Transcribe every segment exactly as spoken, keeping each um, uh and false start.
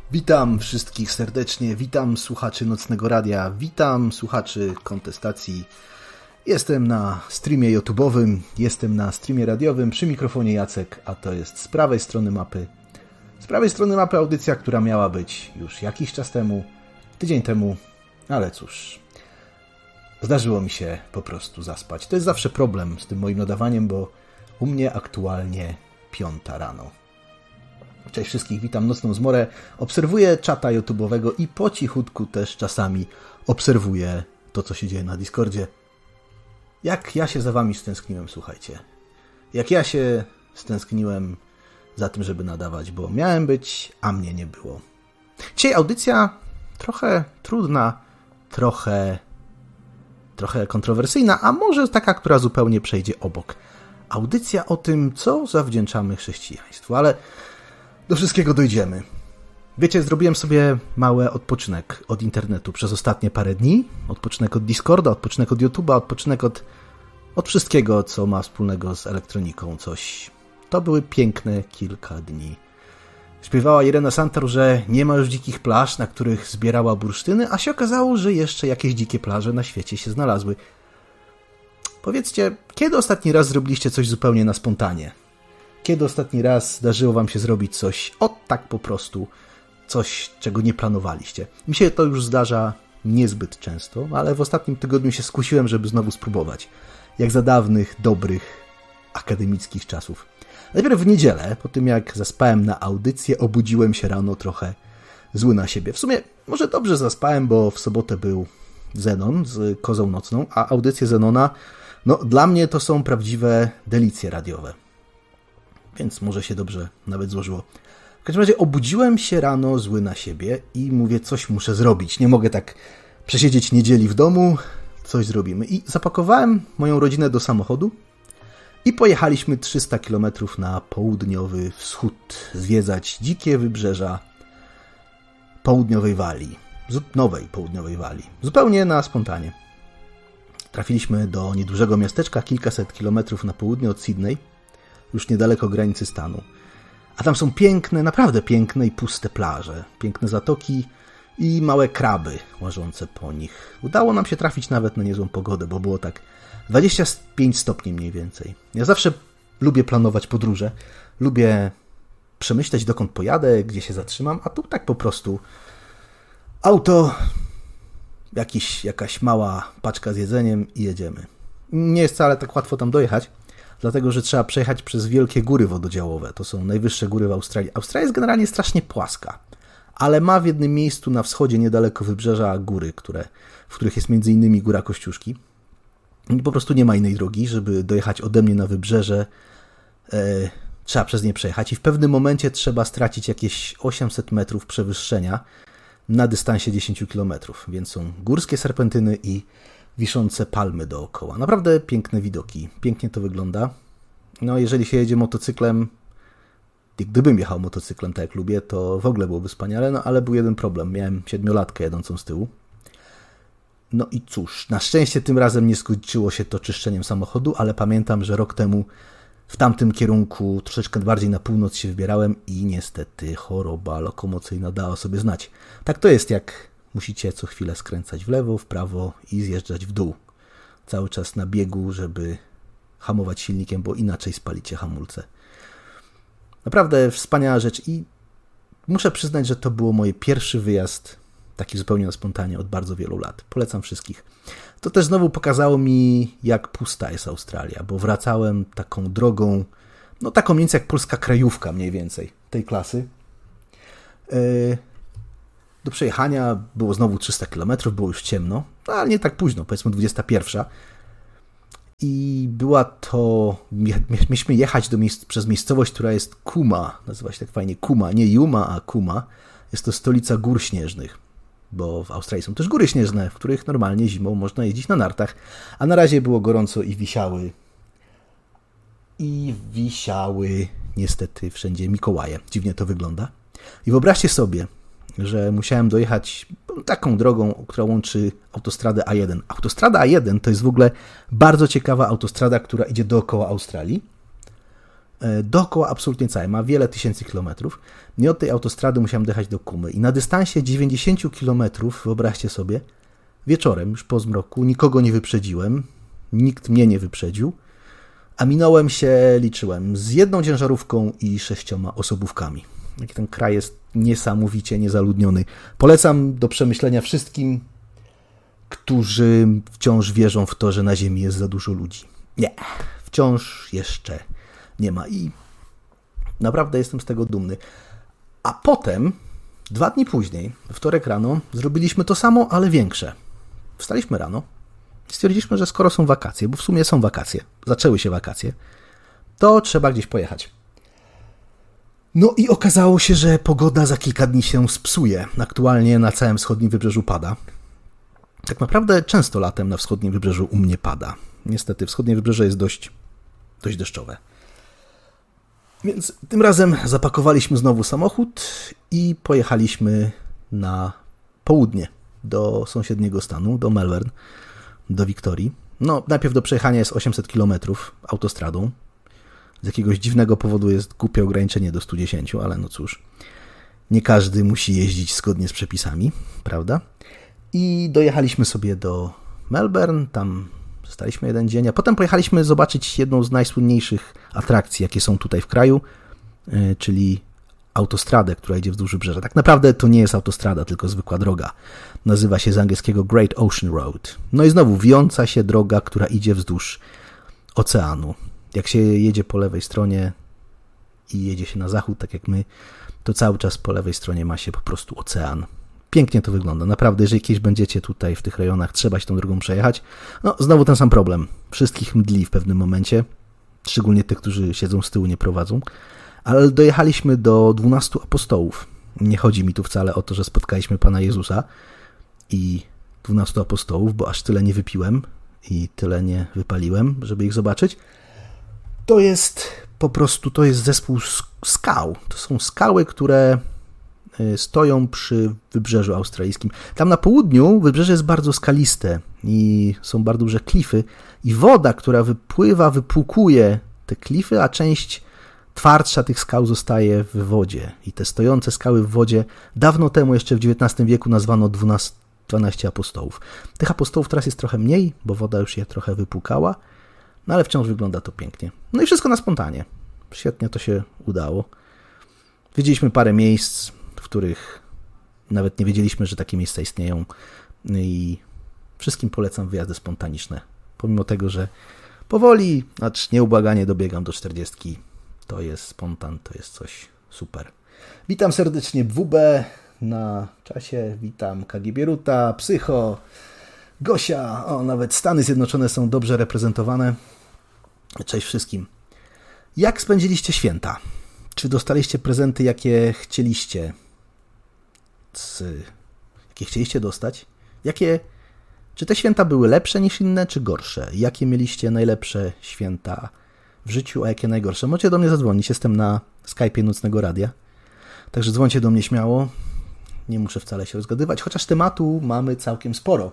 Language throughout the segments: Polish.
Witam wszystkich serdecznie, witam słuchaczy Nocnego Radia, witam słuchaczy Kontestacji. Jestem na streamie YouTube'owym, jestem na streamie radiowym, przy mikrofonie Jacek, a to jest z prawej strony mapy. Z prawej strony mapy audycja, która miała być już jakiś czas temu, tydzień temu, ale cóż, zdarzyło mi się po prostu zaspać. To jest zawsze problem z tym moim nadawaniem, bo u mnie aktualnie piąta rano. Cześć wszystkich, witam Nocną Zmorę. Obserwuję czata YouTube'owego i po cichutku też czasami obserwuję to, co się dzieje na Discordzie. Jak ja się za wami stęskniłem, słuchajcie. Jak ja się stęskniłem za tym, żeby nadawać, bo miałem być, a mnie nie było. Dzisiaj audycja trochę trudna, trochę, trochę kontrowersyjna, a może taka, która zupełnie przejdzie obok. Audycja o tym, co zawdzięczamy chrześcijaństwu, ale do wszystkiego dojdziemy. Wiecie, zrobiłem sobie mały odpoczynek od internetu przez ostatnie parę dni. Odpoczynek od Discorda, odpoczynek od YouTube'a, odpoczynek od, od wszystkiego, co ma wspólnego z elektroniką. Coś. To były piękne kilka dni. Śpiewała Irena Santor, że nie ma już dzikich plaż, na których zbierała bursztyny, a się okazało, że jeszcze jakieś dzikie plaże na świecie się znalazły. Powiedzcie, kiedy ostatni raz zrobiliście coś zupełnie na spontanie? Kiedy ostatni raz zdarzyło wam się zrobić coś o tak po prostu, coś, czego nie planowaliście? Mi się to już zdarza niezbyt często, ale w ostatnim tygodniu się skusiłem, żeby znowu spróbować. Jak za dawnych, dobrych, akademickich czasów. Najpierw w niedzielę, po tym jak zaspałem na audycję, obudziłem się rano trochę zły na siebie. W sumie może dobrze zaspałem, bo w sobotę był Zenon z Kozą Nocną, a audycje Zenona, no dla mnie to są prawdziwe delicje radiowe. Więc może się dobrze nawet złożyło. W każdym razie obudziłem się rano zły na siebie i mówię, coś muszę zrobić. Nie mogę tak przesiedzieć niedzieli w domu, coś zrobimy. I zapakowałem moją rodzinę do samochodu i pojechaliśmy trzysta kilometrów na południowy wschód, zwiedzać dzikie wybrzeża południowej Walii. Nowej południowej Walii. Zupełnie na spontanie. Trafiliśmy do niedużego miasteczka, kilkaset kilometrów na południe od Sydney, już niedaleko granicy stanu. A tam są piękne, naprawdę piękne i puste plaże, piękne zatoki i małe kraby łażące po nich. Udało nam się trafić nawet na niezłą pogodę, bo było tak dwadzieścia pięć stopni mniej więcej. Ja zawsze lubię planować podróże, lubię przemyśleć, dokąd pojadę, gdzie się zatrzymam, a tu tak po prostu auto, jakiś, jakaś mała paczka z jedzeniem i jedziemy. Nie jest wcale tak łatwo tam dojechać, dlatego że trzeba przejechać przez wielkie góry wododziałowe. To są najwyższe góry w Australii. Australia jest generalnie strasznie płaska, ale ma w jednym miejscu na wschodzie, niedaleko wybrzeża, góry, które, w których jest między innymi Góra Kościuszki. I po prostu nie ma innej drogi, żeby dojechać ode mnie na wybrzeże. E, trzeba przez nie przejechać i w pewnym momencie trzeba stracić jakieś osiemset metrów przewyższenia na dystansie dziesięć kilometrów. Więc są górskie serpentyny i wiszące palmy dookoła. Naprawdę piękne widoki. Pięknie to wygląda. No, jeżeli się jedzie motocyklem, gdybym jechał motocyklem tak jak lubię, to w ogóle byłoby wspaniale, no ale był jeden problem. Miałem siedmiolatkę jadącą z tyłu. No i cóż, na szczęście tym razem nie skończyło się to czyszczeniem samochodu, ale pamiętam, że rok temu w tamtym kierunku troszeczkę bardziej na północ się wybierałem i niestety choroba lokomocyjna dała sobie znać. Tak to jest, jak musicie co chwilę skręcać w lewo, w prawo i zjeżdżać w dół. Cały czas na biegu, żeby hamować silnikiem, bo inaczej spalicie hamulce. Naprawdę wspaniała rzecz i muszę przyznać, że to było mój pierwszy wyjazd, taki zupełnie na spontanie, od bardzo wielu lat. Polecam wszystkich. To też znowu pokazało mi, jak pusta jest Australia, bo wracałem taką drogą, no taką mniej więcej jak polska krajówka mniej więcej tej klasy. Yy, Do przejechania było znowu trzysta kilometrów, było już ciemno, no, ale nie tak późno, powiedzmy dwudziesta pierwsza. I była to... Mieliśmy jechać do miejsc, przez miejscowość, która jest Kuma. Nazywa się tak fajnie Kuma. Nie Yuma, a Kuma. Jest to stolica gór śnieżnych, bo w Australii są też góry śnieżne, w których normalnie zimą można jeździć na nartach. A na razie było gorąco i wisiały... I wisiały niestety wszędzie Mikołaje. Dziwnie to wygląda. I wyobraźcie sobie, że musiałem dojechać taką drogą, która łączy autostradę A jeden. Autostrada A jeden to jest w ogóle bardzo ciekawa autostrada, która idzie dookoła Australii. Dookoła absolutnie całe, ma wiele tysięcy kilometrów. Nie od tej autostrady musiałem dojechać do Kumy. I na dystansie dziewięćdziesiąt kilometrów, wyobraźcie sobie, wieczorem, już po zmroku, nikogo nie wyprzedziłem, nikt mnie nie wyprzedził, a minąłem się, liczyłem, z jedną ciężarówką i sześcioma osobówkami. Jaki ten kraj jest niesamowicie niezaludniony. Polecam do przemyślenia wszystkim, którzy wciąż wierzą w to, że na Ziemi jest za dużo ludzi. Nie, wciąż jeszcze nie ma i naprawdę jestem z tego dumny. A potem, dwa dni później, wtorek rano, zrobiliśmy to samo, ale większe. Wstaliśmy rano i stwierdziliśmy, że skoro są wakacje, bo w sumie są wakacje, zaczęły się wakacje, to trzeba gdzieś pojechać. No i okazało się, że pogoda za kilka dni się spsuje. Aktualnie na całym wschodnim wybrzeżu pada. Tak naprawdę często latem na wschodnim wybrzeżu u mnie pada. Niestety wschodnie wybrzeże jest dość, dość deszczowe. Więc tym razem zapakowaliśmy znowu samochód i pojechaliśmy na południe, do sąsiedniego stanu, do Melbourne, do Wiktorii. No, najpierw do przejechania jest osiemset kilometrów autostradą. Z jakiegoś dziwnego powodu jest głupie ograniczenie do stu dziesięciu, ale no cóż, nie każdy musi jeździć zgodnie z przepisami, prawda? I dojechaliśmy sobie do Melbourne, tam zostaliśmy jeden dzień, a potem pojechaliśmy zobaczyć jedną z najsłynniejszych atrakcji, jakie są tutaj w kraju, czyli autostradę, która idzie wzdłuż wybrzeża. Tak naprawdę to nie jest autostrada, tylko zwykła droga. Nazywa się z angielskiego Great Ocean Road. No i znowu wijąca się droga, która idzie wzdłuż oceanu. Jak się jedzie po lewej stronie i jedzie się na zachód, tak jak my, to cały czas po lewej stronie ma się po prostu ocean. Pięknie to wygląda. Naprawdę, jeżeli kiedyś będziecie tutaj w tych rejonach, trzeba się tą drogą przejechać. No, znowu ten sam problem. Wszystkich mdli w pewnym momencie, szczególnie tych, którzy siedzą z tyłu, nie prowadzą. Ale dojechaliśmy do dwunastu apostołów. Nie chodzi mi tu wcale o to, że spotkaliśmy Pana Jezusa i dwunastu apostołów, bo aż tyle nie wypiłem i tyle nie wypaliłem, żeby ich zobaczyć. To jest po prostu, to jest zespół skał. To są skały, które stoją przy wybrzeżu australijskim. Tam na południu wybrzeże jest bardzo skaliste i są bardzo duże klify i woda, która wypływa, wypłukuje te klify, a część twardsza tych skał zostaje w wodzie. I te stojące skały w wodzie dawno temu, jeszcze w dziewiętnastym wieku, nazwano dwanaście apostołów. Tych apostołów teraz jest trochę mniej, bo woda już je trochę wypłukała, no ale wciąż wygląda to pięknie. No i wszystko na spontanie. Świetnie to się udało. Widzieliśmy parę miejsc, w których nawet nie wiedzieliśmy, że takie miejsca istnieją. I wszystkim polecam wyjazdy spontaniczne. Pomimo tego, że powoli, acz nieubłaganie dobiegam do czterdziestki, to jest spontan, to jest coś super. Witam serdecznie W B na czasie, witam K G Bieruta, Psycho, Gosia, o, nawet Stany Zjednoczone są dobrze reprezentowane. Cześć wszystkim. Jak spędziliście święta? Czy dostaliście prezenty, jakie chcieliście? Jakie chcieliście dostać? Jakie, czy te święta były lepsze niż inne, czy gorsze? Jakie mieliście najlepsze święta w życiu, a jakie najgorsze? Możecie do mnie zadzwonić, jestem na Skype'ie Nocnego Radia. Także dzwońcie do mnie śmiało. Nie muszę wcale się rozgadywać, chociaż tematu mamy całkiem sporo.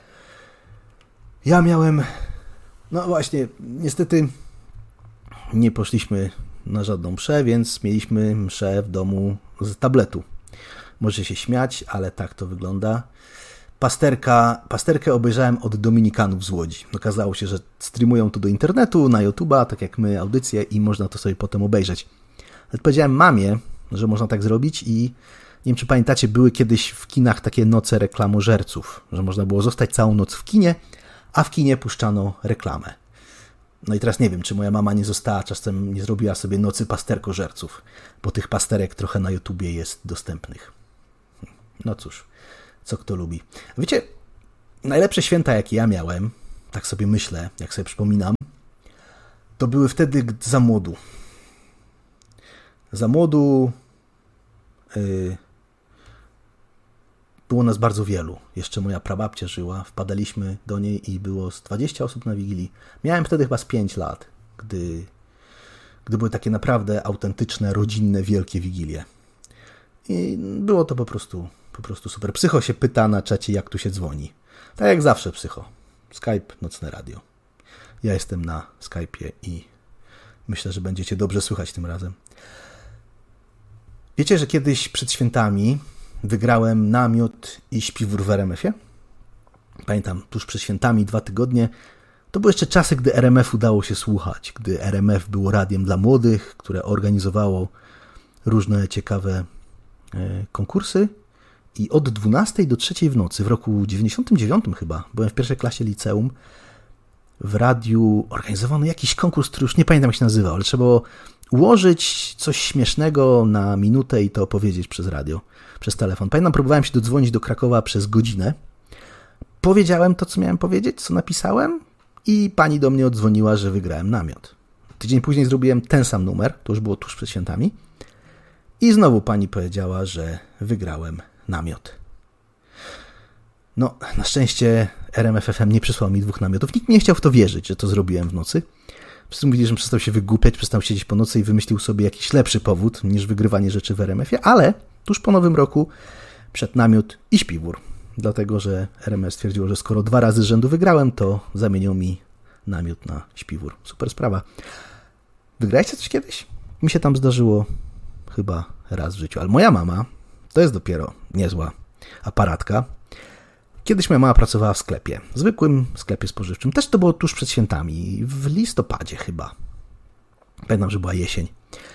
Ja miałem... No właśnie, niestety nie poszliśmy na żadną mszę, więc mieliśmy mszę w domu z tabletu. Może się śmiać, ale tak to wygląda. Pasterka, pasterkę obejrzałem od Dominikanów z Łodzi. Okazało się, że streamują to do internetu, na YouTube'a, tak jak my, audycje i można to sobie potem obejrzeć. Ale powiedziałem mamie, że można tak zrobić i nie wiem, czy pamiętacie, były kiedyś w kinach takie noce reklamożerców, że można było zostać całą noc w kinie, a w kinie puszczano reklamę. No i teraz nie wiem, czy moja mama nie została, czasem nie zrobiła sobie nocy pasterkożerców, bo tych pasterek trochę na YouTubie jest dostępnych. No cóż, co kto lubi. Wiecie, najlepsze święta, jakie ja miałem, tak sobie myślę, jak sobie przypominam, to były wtedy za młodu. Za młodu yy, było nas bardzo wielu. Jeszcze moja prababcia żyła, wpadaliśmy do niej i było z dwadzieścia osób na Wigilii. Miałem wtedy chyba z pięć lat, gdy, gdy były takie naprawdę autentyczne, rodzinne, wielkie Wigilie. I było to po prostu, po prostu super. Psycho się pyta na czacie, jak tu się dzwoni. Tak jak zawsze, Psycho. Skype, Nocne Radio. Ja jestem na Skype'ie i Myślę, że będziecie dobrze słychać tym razem. Wiecie, że kiedyś przed świętami wygrałem namiot i śpiwór w er em efie? Pamiętam, tuż przed świętami, dwa tygodnie. To były jeszcze czasy, gdy er em ef udało się słuchać, gdy er em ef było radiem dla młodych, które organizowało różne ciekawe konkursy. I od dwunastej do trzeciej w nocy, w roku dziewięćdziesiątym dziewiątym chyba, byłem w pierwszej klasie liceum, w radiu organizowano jakiś konkurs, który już nie pamiętam jak się nazywał, ale trzeba było ułożyć coś śmiesznego na minutę i to opowiedzieć przez radio, przez telefon. Pamiętam, próbowałem się dodzwonić do Krakowa przez godzinę. Powiedziałem to, co miałem powiedzieć, co napisałem i pani do mnie oddzwoniła, że wygrałem namiot. Tydzień później zrobiłem ten sam numer, to już było tuż przed świętami i znowu pani powiedziała, że wygrałem namiot. No, na szczęście er em ef F M nie przysłał mi dwóch namiotów. Nikt nie chciał w to wierzyć, że to zrobiłem w nocy. Wszyscy mówili, że przestał się wygłupiać, przestał siedzieć po nocy i wymyślił sobie jakiś lepszy powód niż wygrywanie rzeczy w er em efie, ale tuż po nowym roku wszedł namiot i śpiwór. Dlatego, że er em ef stwierdziło, że skoro dwa razy z rzędu wygrałem, to zamienią mi namiot na śpiwór. Super sprawa. Wygraliście coś kiedyś? Mi się tam zdarzyło chyba raz w życiu, ale moja mama to jest dopiero niezła aparatka. Kiedyś moja mama pracowała w sklepie, zwykłym sklepie spożywczym. Też to było tuż przed świętami, w listopadzie chyba. Pamiętam, że była jesień.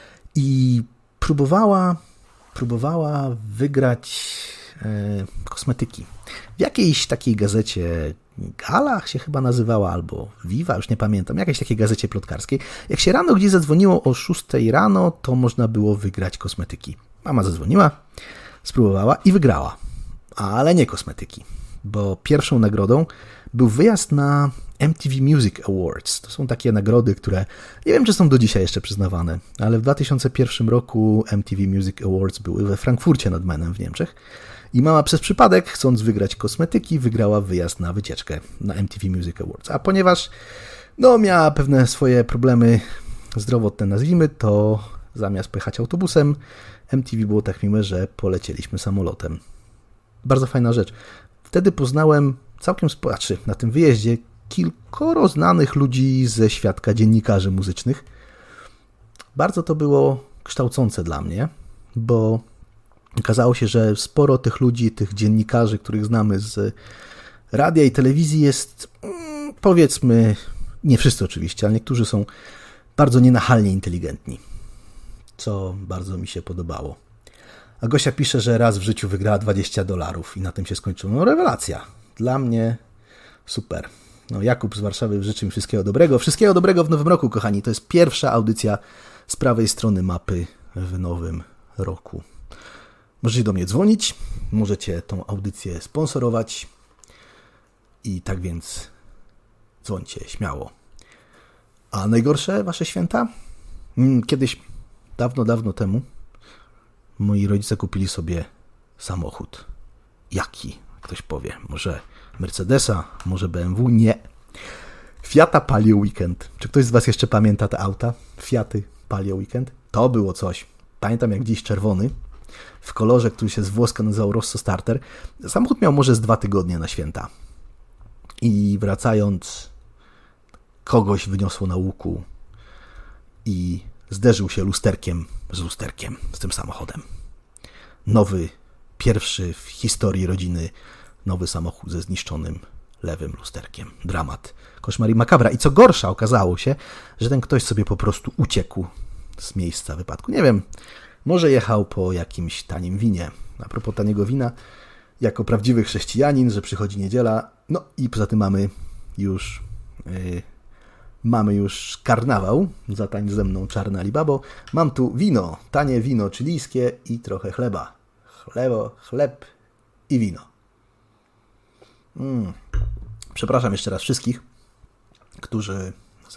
I próbowała, próbowała wygrać e, kosmetyki. W jakiejś takiej gazecie Galach się chyba nazywała, albo Viva, już nie pamiętam, jakiejś takiej gazecie plotkarskiej. Jak się rano gdzieś zadzwoniło o szóstej rano, to można było wygrać kosmetyki. Mama zadzwoniła, spróbowała i wygrała. Ale nie kosmetyki, bo pierwszą nagrodą był wyjazd na M T V Music Awards. To są takie nagrody, które nie wiem, czy są do dzisiaj jeszcze przyznawane, ale w dwa tysiące pierwszym roku M T V Music Awards były we Frankfurcie nad Menem w Niemczech i mama przez przypadek, chcąc wygrać kosmetyki, wygrała wyjazd na wycieczkę na M T V Music Awards. A ponieważ no, miała pewne swoje problemy zdrowotne, nazwijmy, to zamiast pojechać autobusem, M T V było tak miłe, że polecieliśmy samolotem. Bardzo fajna rzecz. Wtedy poznałem całkiem sporo, znaczy na tym wyjeździe kilkoro znanych ludzi ze świadka dziennikarzy muzycznych. Bardzo to było kształcące dla mnie, bo okazało się, że sporo tych ludzi, tych dziennikarzy, których znamy z radia i telewizji jest, powiedzmy, nie wszyscy oczywiście, ale niektórzy są bardzo nienachalnie inteligentni, co bardzo mi się podobało. A Gosia pisze, że raz w życiu wygrała dwadzieścia dolarów i na tym się skończyło. No rewelacja. Dla mnie super. No Jakub z Warszawy życzy mi wszystkiego dobrego. Wszystkiego dobrego w nowym roku, kochani. To jest pierwsza audycja z prawej strony mapy w nowym roku. Możecie do mnie dzwonić, możecie tą audycję sponsorować i tak więc dzwońcie śmiało. A najgorsze wasze święta? Kiedyś, dawno, dawno temu moi rodzice kupili sobie samochód. Jaki? Ktoś powie. Może Mercedesa, może B M W? Nie. Fiata Palio Weekend. Czy ktoś z was jeszcze pamięta te auta? Fiaty Palio Weekend? To było coś. Pamiętam jak dziś czerwony, w kolorze, który się z włoska nazywał Rosso Starter. Samochód miał może z dwa tygodnie na święta. I wracając, kogoś wyniosło na łuku i zderzył się lusterkiem z lusterkiem, z tym samochodem. Nowy, pierwszy w historii rodziny, nowy samochód ze zniszczonym lewym lusterkiem. Dramat, koszmar i makabra. I co gorsza, okazało się, że ten ktoś sobie po prostu uciekł z miejsca wypadku. Nie wiem, może jechał po jakimś tanim winie. A propos taniego wina, jako prawdziwy chrześcijanin, że przychodzi niedziela, no i poza tym mamy już... Yy, Mamy już karnawał, zatań ze mną czarna Alibabo. Mam tu wino, tanie wino chilijskie i trochę chleba. Chlebo, chleb i wino. Mm. Przepraszam jeszcze raz wszystkich, którzy